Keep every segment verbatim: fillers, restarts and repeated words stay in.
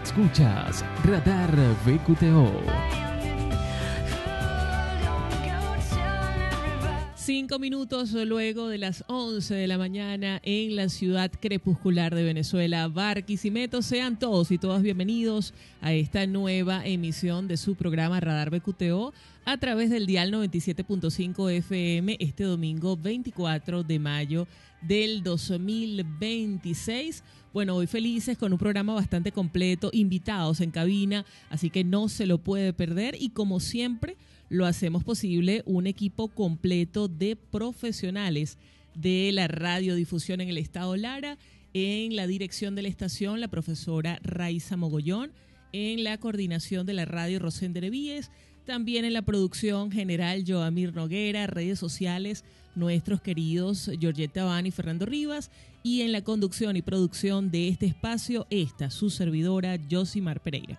Escuchas Radar V Q T O. Cinco minutos luego de las once de la mañana en la ciudad crepuscular de Venezuela, Barquisimeto. Sean todos y todas bienvenidos a esta nueva emisión de su programa Radar V Q T O a través del dial noventa y siete punto cinco F M este domingo veinticuatro de mayo del dos mil veintiséis. Bueno, hoy felices con un programa bastante completo, invitados en cabina, así que no se lo puede perder y como siempre lo hacemos posible un equipo completo de profesionales de la radiodifusión en el estado Lara, en la dirección de la estación la profesora Raiza Mogollón, en la coordinación de la radio Rosender Víez, también en la producción general Joamir Noguera, redes sociales nuestros queridos Georgette Van y Fernando Rivas, y en la conducción y producción de este espacio esta su servidora Josimar Pereira.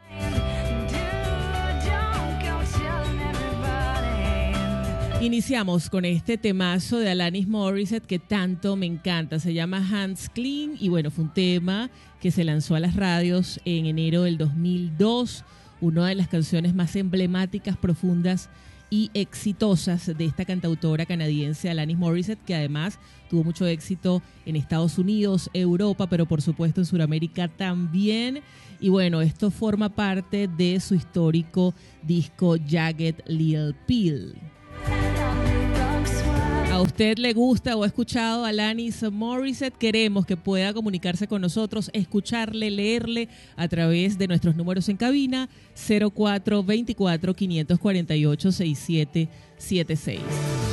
Iniciamos con este temazo de Alanis Morissette que tanto me encanta, se llama Hands Clean y bueno, fue un tema que se lanzó a las radios en enero del dos mil dos, una de las canciones más emblemáticas, profundas y exitosas de esta cantautora canadiense Alanis Morissette, que además tuvo mucho éxito en Estados Unidos, Europa, pero por supuesto en Sudamérica también. Y bueno, esto forma parte de su histórico disco Jagged Little Pill. ¿A usted le gusta o ha escuchado a Alanis Morissette? Queremos que pueda comunicarse con nosotros, escucharle, leerle a través de nuestros números en cabina cero cuatro veinticuatro, quinientos cuarenta y ocho, sesenta y siete setenta y seis.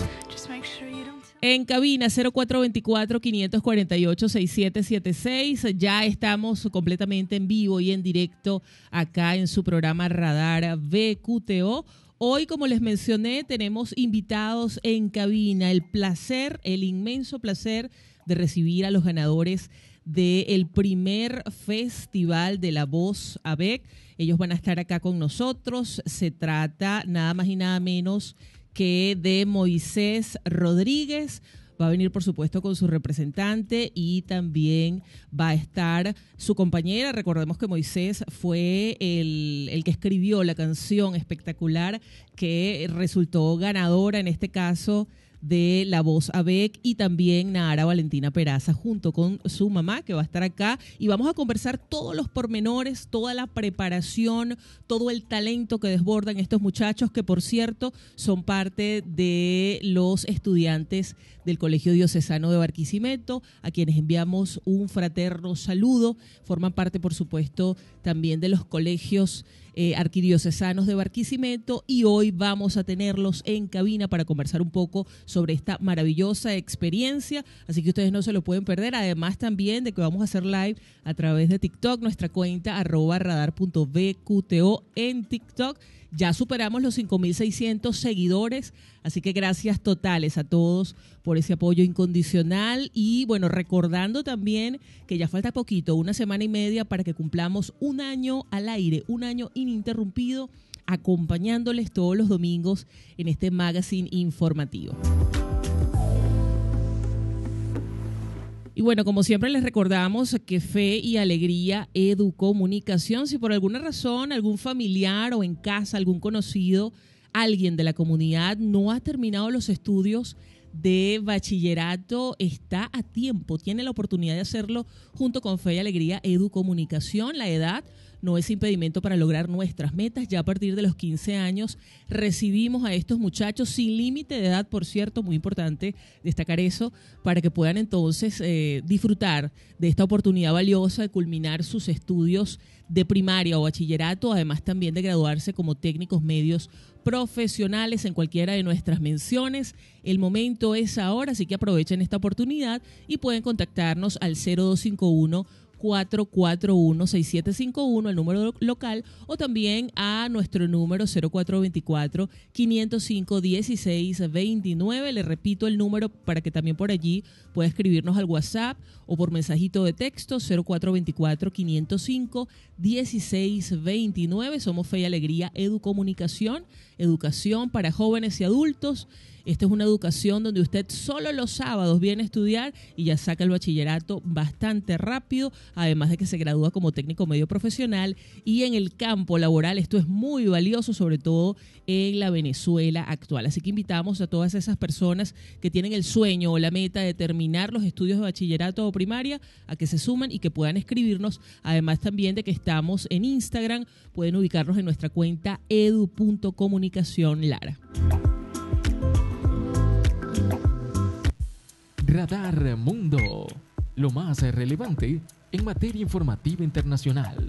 En cabina cero cuatro veinticuatro, quinientos cuarenta y ocho, sesenta y siete setenta y seis. Ya estamos completamente en vivo y en directo acá en su programa Radar V Q T O. Hoy, como les mencioné, tenemos invitados en cabina. El placer, el inmenso placer de recibir a los ganadores del primer Festival de la Voz A B E C. Ellos van a estar acá con nosotros. Se trata nada más y nada menos que de Moisés Rodríguez. Va a venir, por supuesto, con su representante y también va a estar su compañera. Recordemos que Moisés fue el, el que escribió la canción espectacular que resultó ganadora, en este caso, de La Voz A B E C, y también Nahara Valentina Peraza junto con su mamá, que va a estar acá, y vamos a conversar todos los pormenores, toda la preparación, todo el talento que desbordan estos muchachos, que por cierto son parte de los estudiantes del Colegio Diocesano de Barquisimeto, a quienes enviamos un fraterno saludo. Forman parte, por supuesto, también de los colegios Eh, arquidiocesanos de Barquisimeto, y hoy vamos a tenerlos en cabina para conversar un poco sobre esta maravillosa experiencia, así que ustedes no se lo pueden perder, además también de que vamos a hacer live a través de TikTok, nuestra cuenta arroba radar punto v q t o en TikTok. Ya superamos los cinco mil seiscientos seguidores, así que gracias totales a todos por ese apoyo incondicional. Y bueno, recordando también que ya falta poquito, una semana y media para que cumplamos un año al aire, un año ininterrumpido, acompañándoles todos los domingos en este magazine informativo. Y bueno, como siempre les recordamos que Fe y Alegría Educomunicación, si por alguna razón algún familiar o en casa algún conocido, alguien de la comunidad no ha terminado los estudios de bachillerato, está a tiempo, tiene la oportunidad de hacerlo junto con Fe y Alegría Educomunicación. La edad no es impedimento para lograr nuestras metas. Ya a partir de los quince años recibimos a estos muchachos sin límite de edad, por cierto, muy importante destacar eso, para que puedan entonces eh, disfrutar de esta oportunidad valiosa de culminar sus estudios de primaria o bachillerato, además también de graduarse como técnicos medios profesionales en cualquiera de nuestras menciones. El momento es ahora, así que aprovechen esta oportunidad y pueden contactarnos al cero dos cinco uno, cuatro cuatro uno, seis siete cinco uno, el número local, o también a nuestro número cero cuatro veinticuatro, quinientos cinco, dieciséis veintinueve. Le repito el número para que también por allí pueda escribirnos al WhatsApp o por mensajito de texto, cero cuatro veinticuatro, quinientos cinco, dieciséis veintinueve. Somos Fe y Alegría Educomunicación, educación para jóvenes y adultos. Esta es una educación donde usted solo los sábados viene a estudiar y ya saca el bachillerato bastante rápido, además de que se gradúa como técnico medio profesional, y en el campo laboral esto es muy valioso, sobre todo en la Venezuela actual. Así que invitamos a todas esas personas que tienen el sueño o la meta de terminar los estudios de bachillerato o primaria a que se sumen y que puedan escribirnos, además también de que estamos en Instagram, pueden ubicarnos en nuestra cuenta edu punto comunicación lara. Radar Mundo, lo más relevante en materia informativa internacional.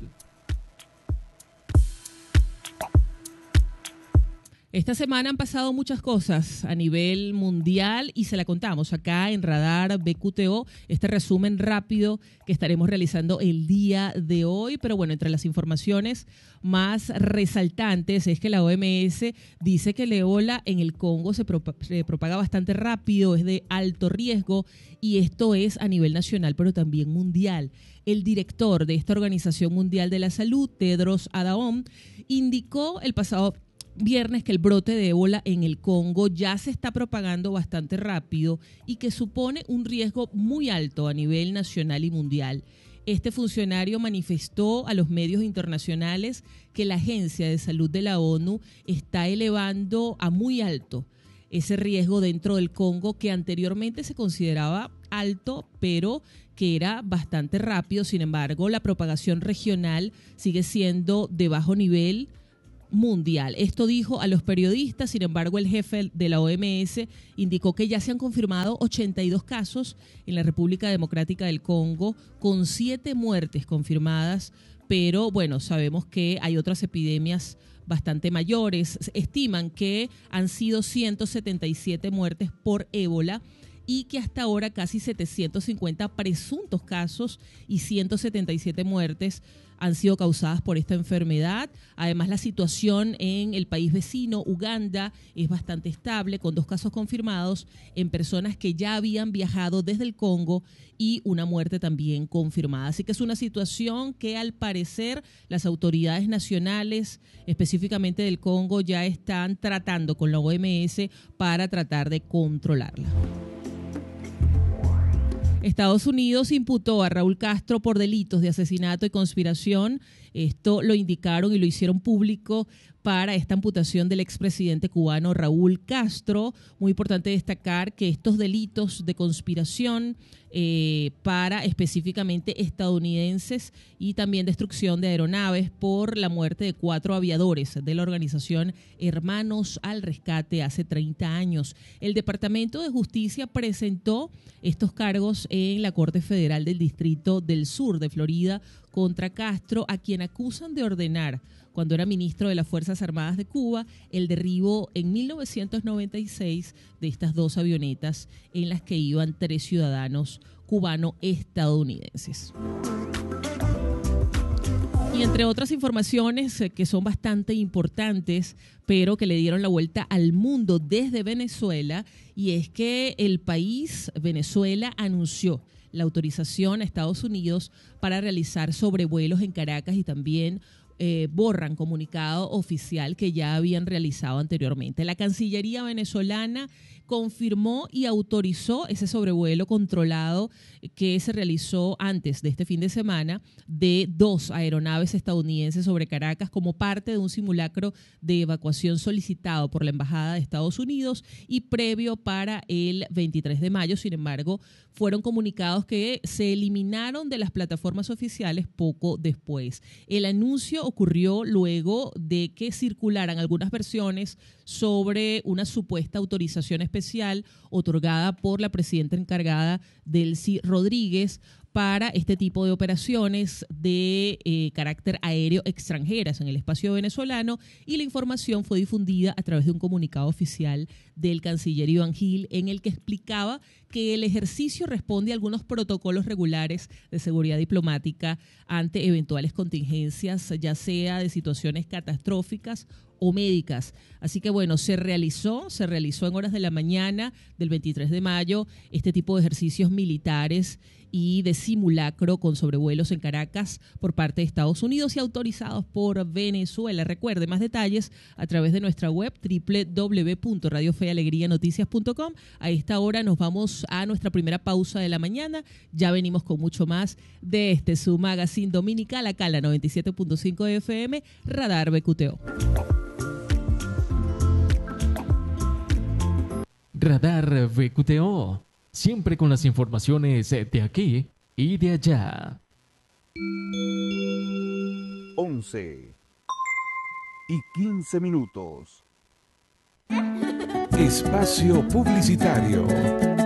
Esta semana han pasado muchas cosas a nivel mundial y se la contamos acá en Radar B Q T O, este resumen rápido que estaremos realizando el día de hoy. Pero bueno, entre las informaciones más resaltantes es que la O M S dice que el ébola en el Congo se, prop- se propaga bastante rápido, es de alto riesgo, y esto es a nivel nacional pero también mundial. El director de esta Organización Mundial de la Salud, Tedros Adhanom, indicó el pasado viernes que el brote de ébola en el Congo ya se está propagando bastante rápido y que supone un riesgo muy alto a nivel nacional y mundial. Este funcionario manifestó a los medios internacionales que la Agencia de Salud de la ONU está elevando a muy alto ese riesgo dentro del Congo, que anteriormente se consideraba alto, pero que era bastante rápido. Sin embargo, la propagación regional sigue siendo de bajo nivel mundial. Esto dijo a los periodistas. Sin embargo, el jefe de la O M S indicó que ya se han confirmado ochenta y dos casos en la República Democrática del Congo, con siete muertes confirmadas, pero bueno, sabemos que hay otras epidemias bastante mayores. Estiman que han sido ciento setenta y siete muertes por ébola y que hasta ahora casi setecientos cincuenta presuntos casos y ciento setenta y siete muertes han sido causadas por esta enfermedad. Además, la situación en el país vecino, Uganda, es bastante estable, con dos casos confirmados en personas que ya habían viajado desde el Congo y una muerte también confirmada. Así que es una situación que, al parecer, las autoridades nacionales, específicamente del Congo, ya están tratando con la O M S para tratar de controlarla. Estados Unidos imputó a Raúl Castro por delitos de asesinato y conspiración. Esto lo indicaron y lo hicieron público para esta imputación del expresidente cubano Raúl Castro. Muy importante destacar que estos delitos de conspiración eh, para específicamente estadounidenses y también destrucción de aeronaves por la muerte de cuatro aviadores de la organización Hermanos al Rescate hace treinta años. El Departamento de Justicia presentó estos cargos en la Corte Federal del Distrito del Sur de Florida contra Castro, a quien acusan de ordenar, cuando era ministro de las Fuerzas Armadas de Cuba, el derribo en mil novecientos noventa y seis de estas dos avionetas en las que iban tres ciudadanos cubano-estadounidenses. Y entre otras informaciones eh, que son bastante importantes, pero que le dieron la vuelta al mundo desde Venezuela, y es que el país, Venezuela, anunció la autorización a Estados Unidos para realizar sobrevuelos en Caracas y también eh, borran comunicado oficial que ya habían realizado anteriormente. La Cancillería venezolana confirmó y autorizó ese sobrevuelo controlado que se realizó antes de este fin de semana de dos aeronaves estadounidenses sobre Caracas como parte de un simulacro de evacuación solicitado por la Embajada de Estados Unidos y previo para el veintitrés de mayo. Sin embargo, fueron comunicados que se eliminaron de las plataformas oficiales poco después. El anuncio ocurrió luego de que circularan algunas versiones sobre una supuesta autorización especial otorgada por la presidenta encargada, Delcy Rodríguez, para este tipo de operaciones de eh, carácter aéreo extranjeras en el espacio venezolano, y la información fue difundida a través de un comunicado oficial del canciller Iván Gil, en el que explicaba que el ejercicio responde a algunos protocolos regulares de seguridad diplomática ante eventuales contingencias, ya sea de situaciones catastróficas o médicas. Así que bueno, se realizó, se realizó en horas de la mañana del veintitrés de mayo este tipo de ejercicios militares, y de simulacro con sobrevuelos en Caracas por parte de Estados Unidos y autorizados por Venezuela. Recuerde más detalles a través de nuestra web doble u doble u doble u punto radio fe y alegría noticias punto com. A esta hora nos vamos a nuestra primera pausa de la mañana. Ya venimos con mucho más de este su magazine dominical acá en la noventa y siete punto cinco F M Radar V Q T O. Radar V Q T O, siempre con las informaciones de aquí y de allá. once y quince minutos. Espacio publicitario.